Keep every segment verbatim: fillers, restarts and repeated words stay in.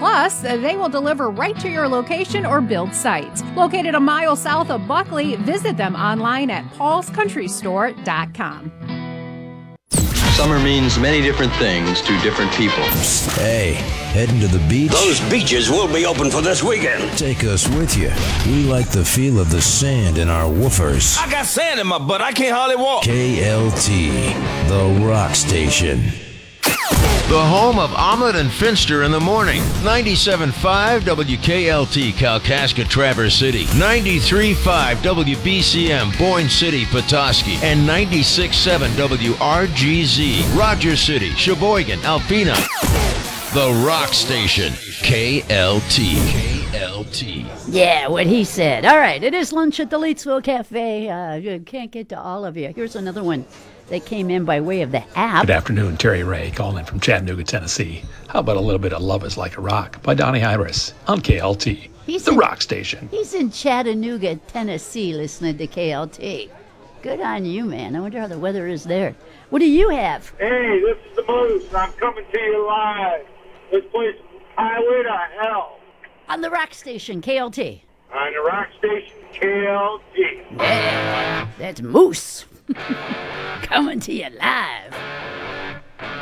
Plus, they will deliver right to your location or build sites. Located a mile south of Buckley, visit them online at pauls country store dot com. Summer means many different things to different people. Hey, heading to the beach? Those beaches will be open for this weekend. Take us with you. We like the feel of the sand in our woofers. I got sand in my butt. I can't hardly walk. K L T, the rock station. The home of Omelet and Finster in the morning. ninety-seven point five W K L T, Kalkaska, Traverse City. ninety-three point five W B C M, Boyne City, Petoskey. And ninety-six point seven W R G Z, Rogers City, Sheboygan, Alpena. The Rock Station, K L T. K L T. Yeah, what he said. All right, it is lunch at the Leetsville Cafe. Uh, can't get to all of you. Here's another one that came in by way of the app. Good afternoon, Terry Ray, calling in from Chattanooga, Tennessee. How about a little bit of Love is Like a Rock by Donnie Iris on K L T, He's the in, rock station. He's in Chattanooga, Tennessee, listening to K L T. Good on you, man. I wonder how the weather is there. What do you have? Hey, this is the Moose. I'm coming to you live. This place is Highway to Hell. On the rock station, K L T. On the rock station, K L T. Yeah, that's Moose. Coming to you live.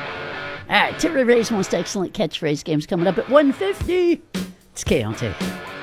All right, Terry Ray's most excellent catchphrase game's coming up at one fifty. It's K L T.